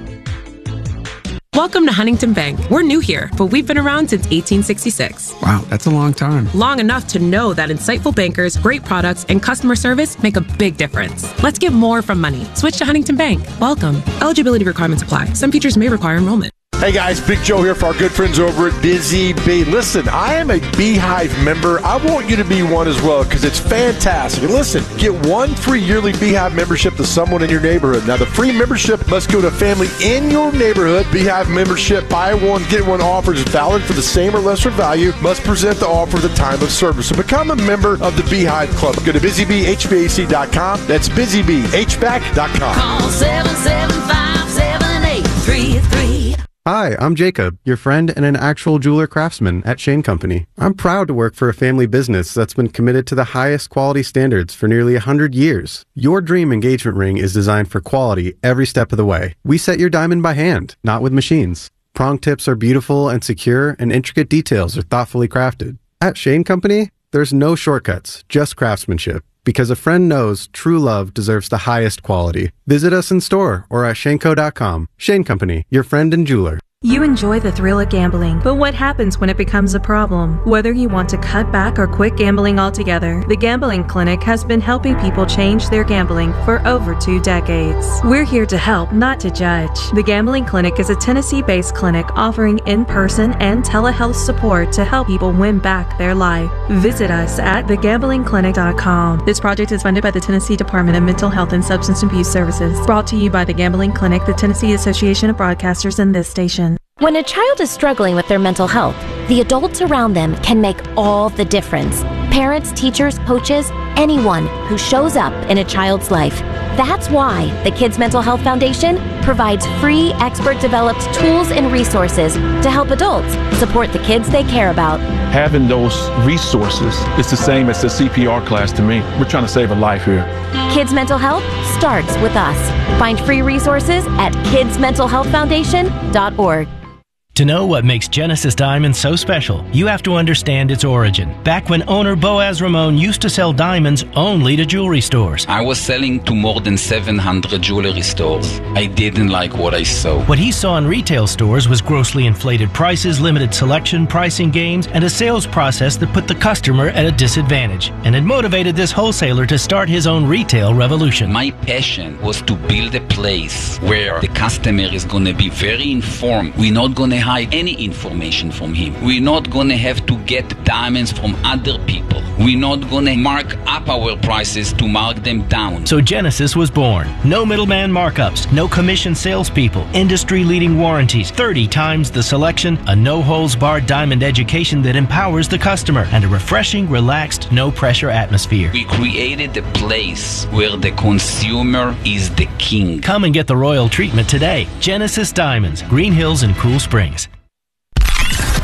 Welcome to Huntington Bank. We're new here, but we've been around since eighteen sixty-six. Wow, that's a long time. Long enough to know that insightful bankers, great products, and customer service make a big difference. Let's get more from money. Switch to Huntington Bank. Welcome. Eligibility requirements apply. Some features may require enrollment. Hey guys, Big Joe here for our good friends over at Busy Bee. Listen, I am a Beehive member. I want you to be one as well because it's fantastic. And listen, get one free yearly Beehive membership to someone in your neighborhood. Now, the free membership must go to a family in your neighborhood. Beehive membership, buy one, get one offer is valid for the same or lesser value. Must present the offer at the time of service. So become a member of the Beehive Club. Go to busy bee h v a c dot com. That's busy bee h v a c dot com. Call seven seven five, seven eight three three. Hi, I'm Jacob, your friend and an actual jeweler craftsman at Shane Company. I'm proud to work for a family business that's been committed to the highest quality standards for nearly one hundred years. Your dream engagement ring is designed for quality every step of the way. We set your diamond by hand, not with machines. Prong tips are beautiful and secure, and intricate details are thoughtfully crafted. At Shane Company, there's no shortcuts, just craftsmanship. Because a friend knows true love deserves the highest quality. Visit us in store or at shaneco dot com. Shane Company, your friend and jeweler. You enjoy the thrill of gambling, but what happens when it becomes a problem? Whether you want to cut back or quit gambling altogether, the Gambling Clinic has been helping people change their gambling for over two decades. We're here to help, not to judge. The Gambling Clinic is a Tennessee-based clinic offering in-person and telehealth support to help people win back their life. Visit us at the gambling clinic dot com. This project is funded by the Tennessee Department of Mental Health and Substance Abuse Services. Brought to you by the Gambling Clinic, the Tennessee Association of Broadcasters, and this station. When a child is struggling with their mental health, the adults around them can make all the difference. Parents, teachers, coaches, anyone who shows up in a child's life. That's why the Kids Mental Health Foundation provides free, expert-developed tools and resources to help adults support the kids they care about. Having those resources is the same as the C P R class to me. We're trying to save a life here. Kids Mental Health starts with us. Find free resources at kids mental health foundation dot org. To know what makes Genesis Diamonds so special, you have to understand its origin. Back when owner Boaz Ramon used to sell diamonds only to jewelry stores. I was selling to more than seven hundred jewelry stores. I didn't like what I saw. What he saw in retail stores was grossly inflated prices, limited selection, pricing games, and a sales process that put the customer at a disadvantage. And it motivated this wholesaler to start his own retail revolution. My passion was to build a place where the customer is going to be very informed. We're not going to hide any information from him. We're not going to have to get diamonds from other people. We're not going to mark up our prices to mark them down. So Genesis was born. No middleman markups, no commission salespeople, industry-leading warranties, thirty times the selection, a no-holds-barred diamond education that empowers the customer, and a refreshing, relaxed, no-pressure atmosphere. We created a place where the consumer is the king. Come and get the royal treatment today. Genesis Diamonds, Green Hills and Cool Springs.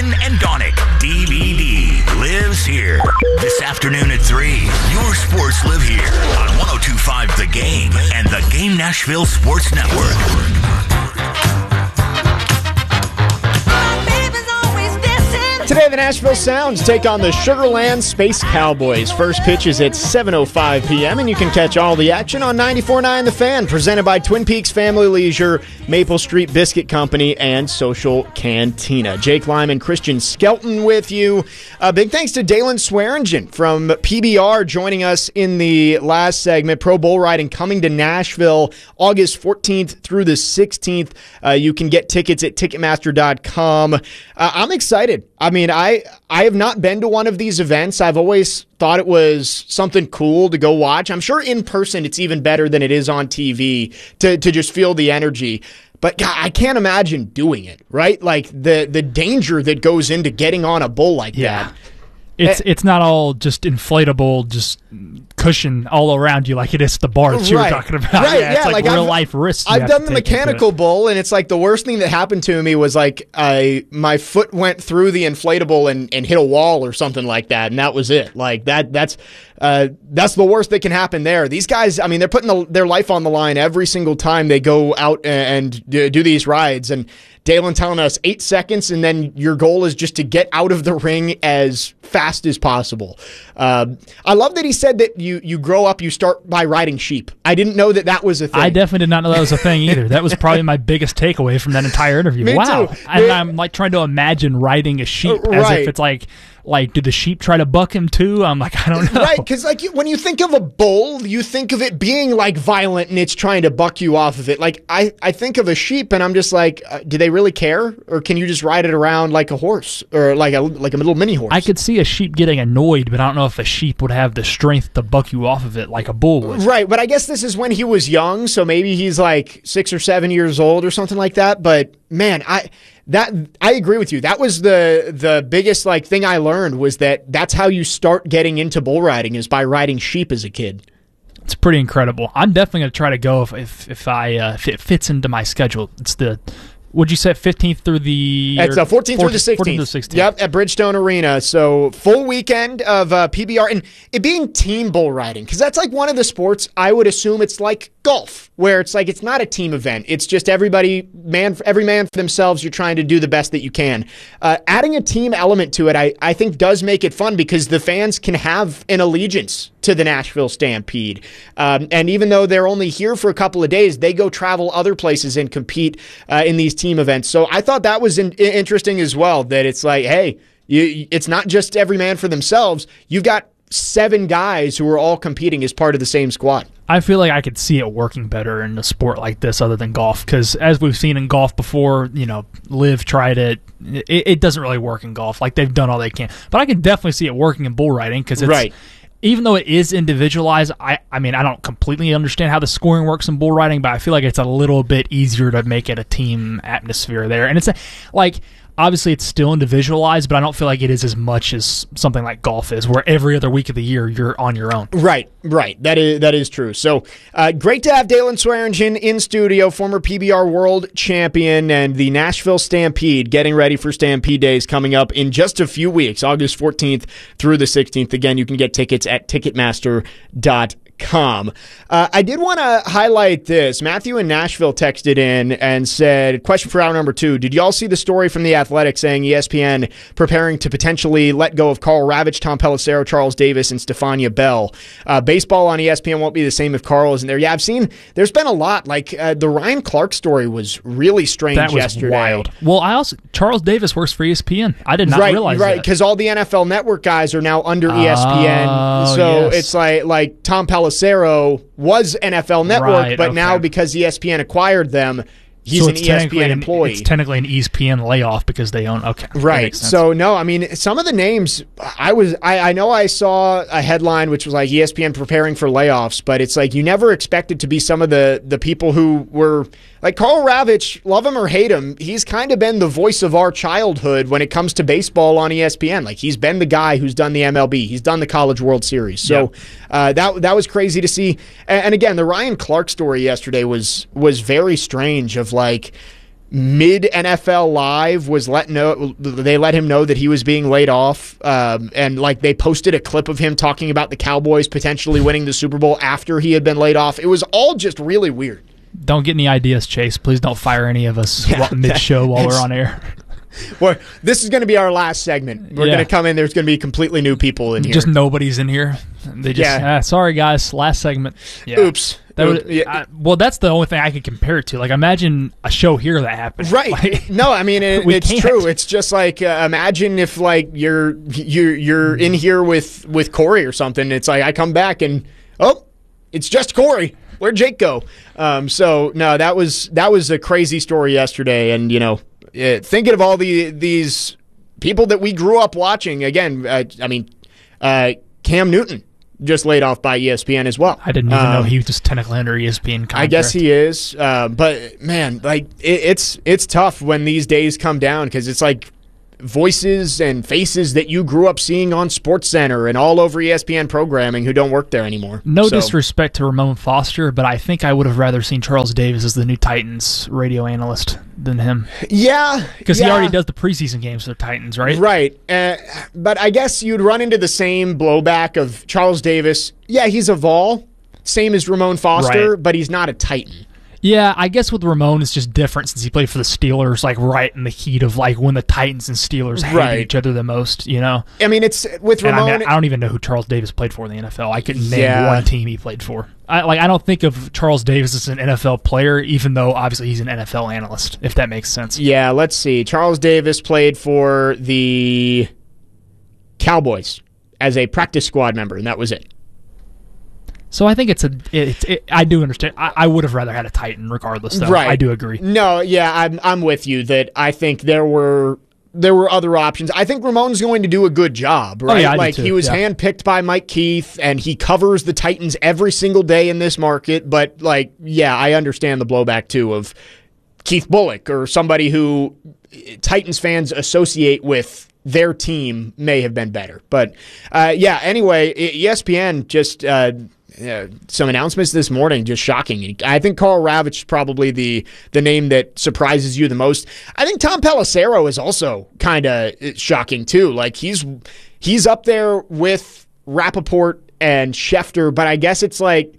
Spin and Donick D V D lives here. This afternoon at three, your sports live here on one oh two point five The Game and the Game Nashville Sports Network. Today, the Nashville Sounds take on the Sugarland Space Cowboys. First pitch is at seven oh five p.m., and you can catch all the action on ninety-four point nine The Fan, presented by Twin Peaks Family Leisure, Maple Street Biscuit Company, and Social Cantina. Jake Lyman, Christian Skelton with you. Uh, big thanks to Dalen Swearingen from P B R joining us in the last segment. Pro Bull Riding coming to Nashville August fourteenth through the sixteenth. Uh, you can get tickets at Ticketmaster dot com. Uh, I'm excited. I mean, I I have not been to one of these events. I've always thought it was something cool to go watch. I'm sure in person it's even better than it is on T V to, to just feel the energy. But God, I can't imagine doing it, right? Like the the danger that goes into getting on a bull like yeah. that. It's uh, it's not all just inflatable, just cushion all around you like it is the bar that you right. were talking about. Right, yeah, it's yeah, like, like real I've, life risks. I've done the mechanical bull, and it's like the worst thing that happened to me was like I my foot went through the inflatable and, and hit a wall or something like that, and that was it. Like that that's uh, that's the worst that can happen there. These guys, I mean, they're putting the, their life on the line every single time they go out and, and do these rides, and Dalen telling us eight seconds, and then your goal is just to get out of the ring as fast as possible. Uh, I love that he said that you you grow up, you start by riding sheep. I didn't know that that was a thing. I definitely did not know that was a thing either. That was probably my biggest takeaway from that entire interview. Me wow. too. And Me- I'm like trying to imagine riding a sheep Uh, as right. if it's like, like, did the sheep try to buck him too? I'm like, I don't know. Right, because like you- when you think of a bull, you think of it being like violent and it's trying to buck you off of it. Like I, I think of a sheep and I'm just like, uh, do they really care, or can you just ride it around like a horse or like a like a little mini horse? I could see a sheep getting annoyed, but I don't know if a sheep would have the strength to buck you off of it like a bull would. Right, but I guess this is when he was young, so maybe he's like six or seven years old or something like that. But man, I that I agree with you. That was the the biggest like thing I learned was that that's how you start getting into bull riding is by riding sheep as a kid. It's pretty incredible. I'm definitely going to try to go if if, if I uh, if it fits into my schedule. It's the would you say fifteenth through the It's uh, fourteenth through the sixteenth. fourteenth through the sixteenth. Yep, at Bridgestone Arena. So full weekend of uh, P B R and it being team bull riding, because that's like one of the sports I would assume it's like golf, where it's like it's not a team event. It's just everybody, man, every man for themselves. You're trying to do the best that you can. Uh, adding a team element to it, I, I think, does make it fun because the fans can have an allegiance to the Nashville Stampede. Um, and even though they're only here for a couple of days, they go travel other places and compete uh, in these team events. So I thought that was in, interesting as well, that it's like, hey, you, it's not just every man for themselves. You've got seven guys who are all competing as part of the same squad. I feel like I could see it working better in a sport like this other than golf, because as we've seen in golf before, you know, Liv tried it. it. It doesn't really work in golf. Like, they've done all they can. But I can definitely see it working in bull riding, because it's... Right. Even though it is individualized, I, I mean, I don't completely understand how the scoring works in bull riding, but I feel like it's a little bit easier to make it a team atmosphere there. And it's a, like, obviously it's still individualized, but I don't feel like it is as much as something like golf is, where every other week of the year you're on your own. Right, right. That is that is true. So uh, great to have Dalen Swearingen in studio, former P B R world champion, and the Nashville Stampede getting ready for Stampede Days coming up in just a few weeks, August fourteenth through the sixteenth. Again, you can get tickets at Ticketmaster dot com. Uh, I did want to highlight this. Matthew in Nashville texted in and said, question for hour number two, did y'all see the story from The Athletic saying E S P N preparing to potentially let go of Carl Ravitch, Tom Pelissero, Charles Davis, and Stefania Bell? Uh, baseball on E S P N won't be the same if Carl isn't there. Yeah, I've seen, there's been a lot. Like, uh, the Ryan Clark story was really strange that was yesterday. Wild. Well, I also, Charles Davis works for E S P N. I did not right, realize right, that. because all the N F L Network guys are now under E S P N. Oh, so yes. it's like, like Tom Pelissero was N F L Network, Right, but okay. now because E S P N acquired them, he's so an it's E S P technically N an- employee. It's technically an E S P N layoff because they own. Okay, that Right. makes sense. So no, I mean, some of the names I was, I, I know I saw a headline which was like E S P N preparing for layoffs, but it's like you never expected to be some of the the people who were like Carl Ravitch, love him or hate him, he's kind of been the voice of our childhood when it comes to baseball on E S P N. Like, he's been the guy who's done the M L B, he's done the College World Series. So uh, that that was crazy to see. And, and again, the Ryan Clark story yesterday was was very strange. Of like, mid N F L Live was let know they let him know that he was being laid off, um, and like they posted a clip of him talking about the Cowboys potentially winning the Super Bowl after he had been laid off. It was all just really weird. Don't get any ideas, Chase. Please don't fire any of us Yeah, mid-show while it's- we're on air. Well, this is going to be our last segment. We're Yeah. going to come in. There's going to be completely new people in here. Just nobody's in here. They just, Yeah. ah, sorry guys, last segment. Yeah. Oops. That Oop- would, I, well, that's the only thing I could compare it to. Like, imagine a show here that happened. Right. Like, no, I mean it, we it's can't. true. It's just like uh, imagine if like you're you're you're in here with with Corey or something. It's like I come back and oh, it's just Corey. Where'd Jake go? Um, so no, that was that was a crazy story yesterday, and you know, uh, thinking of all the these people that we grew up watching. Again, uh, I mean, uh, Cam Newton just laid off by E S P N as well. I didn't even Um, know he was just technically under E S P N contract. I guess he is, uh, but man, like it, it's it's tough when these days come down because it's like voices and faces that you grew up seeing on SportsCenter and all over E S P N programming who don't work there anymore. No So- disrespect to Ramon Foster, but I think I would have rather seen Charles Davis as the new Titans radio analyst than him. Yeah, Because yeah. he already does the preseason games for the Titans, right? Right. Uh, but I guess you'd run into the same blowback of Charles Davis. Yeah, he's a Vol, same as Ramon Foster, Right. but he's not a Titan. Yeah, I guess with Ramon it's just different since he played for the Steelers, like right in the heat of like when the Titans and Steelers hated Right. each other the most, you know? I mean, it's with And I, Ramon. mean, I don't even know who Charles Davis played for in the N F L. I couldn't name Yeah. one team he played for. I like I don't think of Charles Davis as an N F L player, even though obviously he's an N F L analyst, if that makes sense. Yeah, let's see. Charles Davis played for the Cowboys as a practice squad member, and that was it. So I think it's a. It, it, I do understand. I, I would have rather had a Titan, regardless. Though Right. I do agree. No, yeah, I'm I'm with you that I think there were there were other options. I think Ramon's going to do a good job, right? Oh, yeah, I do like too, he was yeah. handpicked by Mike Keith and he covers the Titans every single day in this market, but like yeah, I understand the blowback too of Keith Bullock or somebody who Titans fans associate with their team may have been better. But uh, yeah, anyway, E S P N just uh, uh, some announcements this morning, just shocking. I think Carl Ravitch is probably the the name that surprises you the most. I think Tom Pelissero is also kind of shocking too. Like he's he's up there with Rappaport and Schefter, but I guess it's like,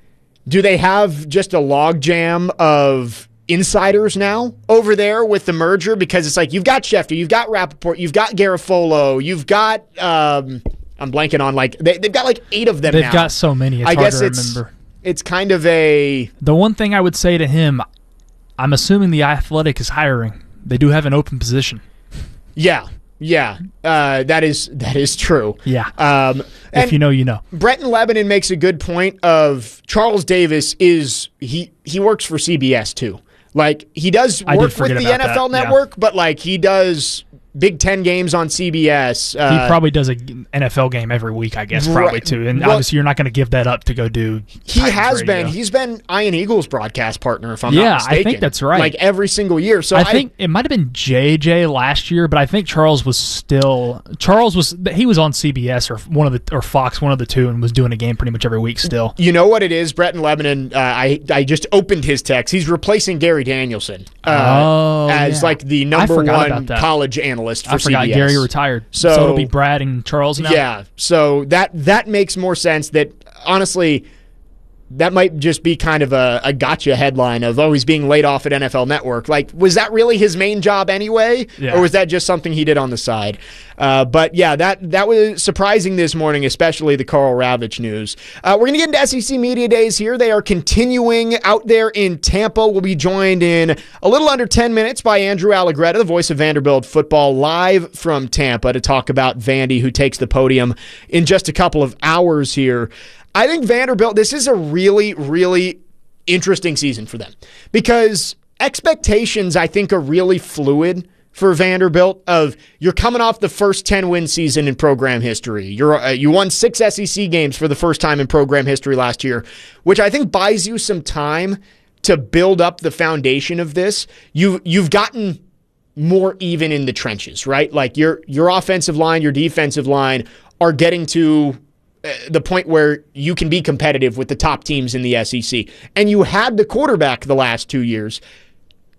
do they have just a logjam of insiders now over there with the merger? Because it's like you've got Schefter, you've got Rappaport, you've got Garofolo, you've got um, I'm blanking on like they, they've got like eight of them. They've now. got so many. It's I hard guess to it's remember. it's kind of a The one thing I would say to him, I'm assuming the Athletic is hiring. They do have an open position. yeah yeah uh, that is that is true. Yeah. Um, and If you know, you know. Brenton Lebanon makes a good point of Charles Davis is he he works for C B S too. Like he does I did work with forget the about N F L that, yeah. Network, but like he does Big Ten games on C B S. Uh, He probably does an N F L game every week, I guess, Right. probably too. And Well, obviously, you're not going to give that up to go do. He Titans has radio. been. He's been Ian Eagles' broadcast partner, if I'm Yeah, not I mistaken. think that's right. Like every single year. So I think it might have been J J last year, but I think Charles was still Charles was he was on C B S or one of the or Fox, one of the two, and was doing a game pretty much every week still. You know what it is, Bretton Lebanon. Uh, I I just opened his text. He's replacing Gary Danielson uh, Oh, as yeah. like the I number forgot one about that. college analyst for I forgot C B S. Gary retired, So, so it'll be Brad and Charles now. Yeah, so that that makes more sense. That honestly, that might just be kind of a, a gotcha headline of oh he's being laid off at N F L Network. Like, was that really his main job anyway, Yeah. or was that just something he did on the side? Uh, but yeah, that that was surprising this morning, especially the Carl Ravitch news. Uh, we're gonna get into S E C Media Days here. They are continuing out there in Tampa. We'll be joined in a little under ten minutes by Andrew Allegretta, the voice of Vanderbilt football, live from Tampa to talk about Vandy, who takes the podium in just a couple of hours here. I think Vanderbilt, this is a really, really interesting season for them because expectations, I think, are really fluid for Vanderbilt. Of you're coming off the first ten-win season in program history. You're uh, you won six S E C games for the first time in program history last year, which I think buys you some time to build up the foundation of this. You you've gotten more even in the trenches, right? Like your your offensive line, your defensive line are getting to the point where you can be competitive with the top teams in the S E C. And you had the quarterback the last two years.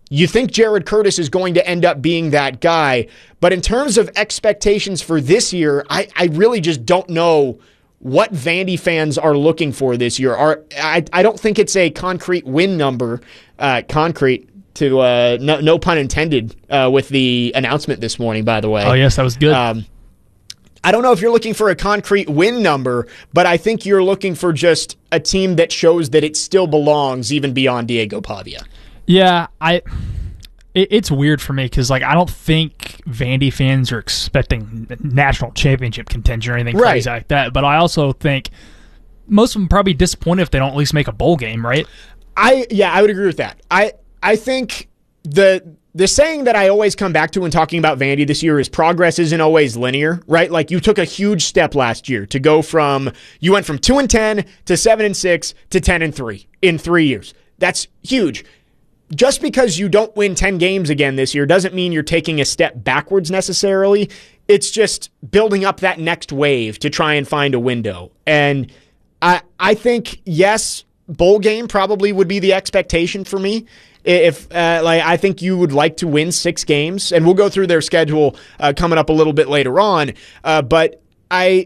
You think Jared Curtis is going to end up being that guy, but in terms of expectations for this year, I, I really just don't know what Vandy fans are looking for this year. Are I, I don't think it's a concrete win number, uh, concrete to uh, no, no pun intended uh, with the announcement this morning, by the way. Oh, yes, that was good. Um, I don't know if you're looking for a concrete win number, but I think you're looking for just a team that shows that it still belongs even beyond Diego Pavia. Yeah, I. It, it's weird for me because, like, I don't think Vandy fans are expecting national championship contention or anything Right. crazy like that. But I also think most of them probably disappointed if they don't at least make a bowl game, right? I yeah, I would agree with that. I I think the the saying that I always come back to when talking about Vandy this year is progress isn't always linear, right? Like you took a huge step last year to go from you went from two and ten to seven and six to ten and three in three years. That's huge. Just because you don't win ten games again this year doesn't mean you're taking a step backwards necessarily. It's just building up that next wave to try and find a window. And I I think, yes, bowl game probably would be the expectation for me. If uh, like I think you would like to win six games, and we'll go through their schedule uh, coming up a little bit later on. Uh, but I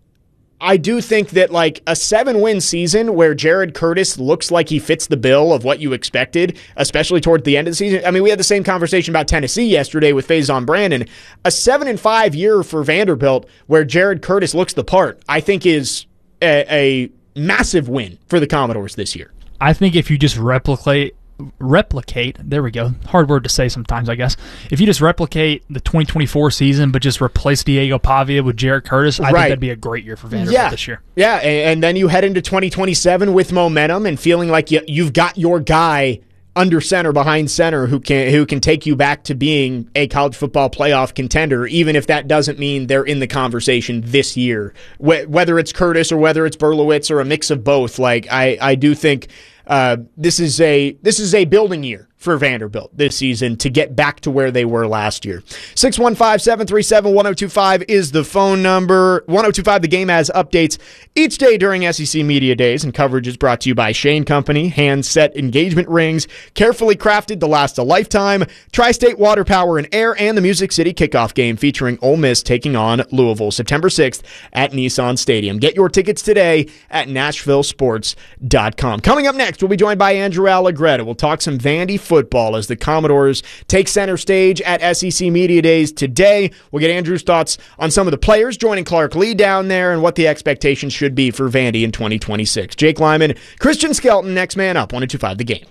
I do think that like a seven-win season where Jared Curtis looks like he fits the bill of what you expected, especially toward the end of the season. I mean, we had the same conversation about Tennessee yesterday with Faison Brandon. A seven and five year for Vanderbilt where Jared Curtis looks the part, I think is a, a massive win for the Commodores this year. I think if you just replicate replicate, there we go, hard word to say sometimes, I guess. If you just replicate the twenty twenty-four season but just replace Diego Pavia with Jared Curtis, I Right. think that'd be a great year for Vanderbilt Yeah. this year. Yeah, and, and then you head into twenty twenty-seven with momentum and feeling like you, you've got your guy under center, behind center, who can who can take you back to being a college football playoff contender, even if that doesn't mean they're in the conversation this year. Wh- whether it's Curtis or whether it's Berlowitz or a mix of both, like I, I do think uh, this is a this is a building year for Vanderbilt this season to get back to where they were last year. six one five, seven three seven, one oh two five is the phone number. one oh two five, the game has updates each day during S E C Media Days, and coverage is brought to you by Shane Company, hand-set engagement rings, carefully crafted to last a lifetime, Tri-State Water Power and Air, and the Music City kickoff game featuring Ole Miss taking on Louisville September sixth at Nissan Stadium. Get your tickets today at Nashville Sports dot com. Coming up next, we'll be joined by Andrew Allegretta. We'll talk some Vandy football as the Commodores take center stage at S E C Media Days today. We'll get Andrew's thoughts on some of the players joining Clark Lee down there and what the expectations should be for Vandy in twenty twenty-six. Jake Lyman, Christian Skelton, next man up, one oh two five The Game.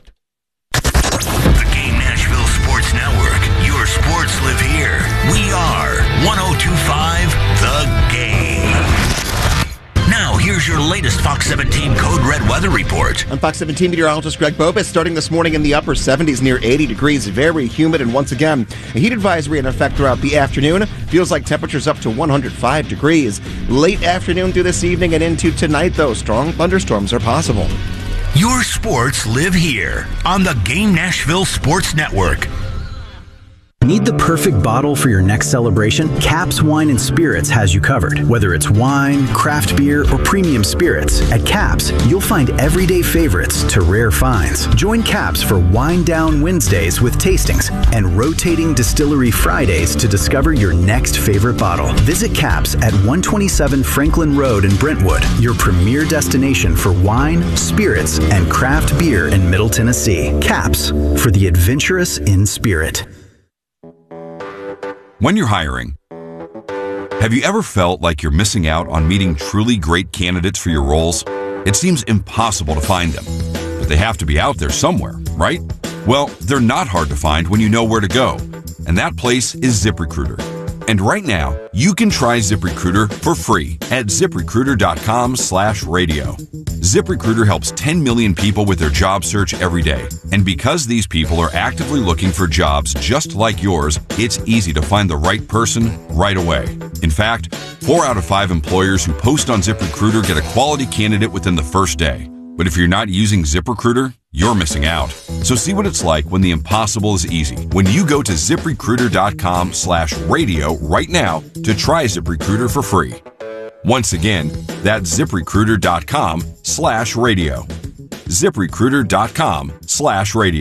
The Game Nashville Sports Network. Your sports live here. We are one oh two five The Game. Now, here's your latest Fox seventeen Code Red weather report. I'm Fox seventeen meteorologist Greg Bobus. Starting this morning in the upper seventies near eighty degrees, very humid, and once again, a heat advisory in effect throughout the afternoon. Feels like temperatures up to one hundred five degrees. Late afternoon through this evening and into tonight, though, strong thunderstorms are possible. Your sports live here on the Game Nashville Sports Network. Need the perfect bottle for your next celebration? Caps Wine and Spirits has you covered. Whether it's wine, craft beer, or premium spirits, at Caps, you'll find everyday favorites to rare finds. Join Caps for Wine Down Wednesdays with tastings and rotating distillery Fridays to discover your next favorite bottle. Visit Caps at one twenty-seven Franklin Road in Brentwood, your premier destination for wine, spirits, and craft beer in Middle Tennessee. Caps, for the adventurous in spirit. When you're hiring, have you ever felt like you're missing out on meeting truly great candidates for your roles? It seems impossible to find them, but they have to be out there somewhere, right? Well, they're not hard to find when you know where to go, and that place is ZipRecruiter. And right now, you can try ZipRecruiter for free at ZipRecruiter.com slash radio. ZipRecruiter helps ten million people with their job search every day. And because these people are actively looking for jobs just like yours, it's easy to find the right person right away. In fact, four out of five employers who post on ZipRecruiter get a quality candidate within the first day. But if you're not using ZipRecruiter, you're missing out. So see what it's like when the impossible is easy. When you go to ZipRecruiter.com slash radio right now to try ZipRecruiter for free. Once again, that's ZipRecruiter.com slash radio. ZipRecruiter.com slash radio.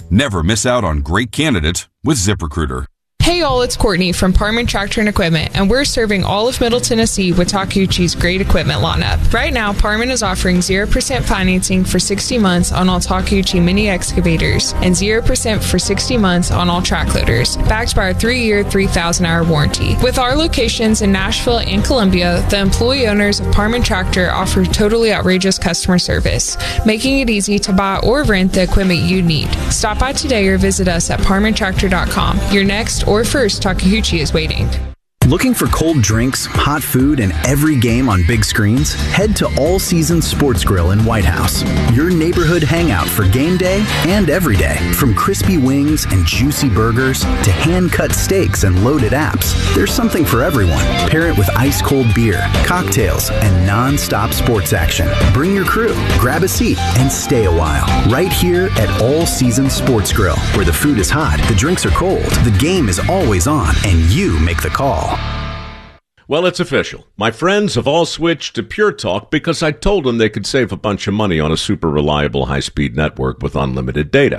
Never miss out on great candidates with ZipRecruiter. Hey all, it's Courtney from Parman Tractor and Equipment, and we're serving all of Middle Tennessee with Takeuchi's great equipment lineup. Right now, Parman is offering zero percent financing for sixty months on all Takeuchi mini excavators and zero percent for sixty months on all track loaders, backed by our three-year, three thousand hour warranty. With our locations in Nashville and Columbia, the employee owners of Parman Tractor offer totally outrageous customer service, making it easy to buy or rent the equipment you need. Stop by today or visit us at parman tractor dot com. Your next or first Takeuchi is waiting. Looking for cold drinks, hot food, and every game on big screens? Head to All Seasons Sports Grill in White House, your neighborhood hangout for game day and every day. From crispy wings and juicy burgers to hand-cut steaks and loaded apps, there's something for everyone. Pair it with ice-cold beer, cocktails, and non-stop sports action. Bring your crew, grab a seat, and stay a while. Right here at All Seasons Sports Grill, where the food is hot, the drinks are cold, the game is always on, and you make the call. Well, it's official. My friends have all switched to Pure Talk because I told them they could save a bunch of money on a super reliable high-speed network with unlimited data.